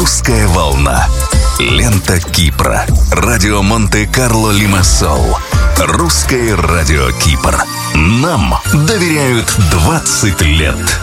«Русская волна». Лента Кипра. Радио Монте-Карло Лимассол. Русское радио Кипр. Нам доверяют 20 лет.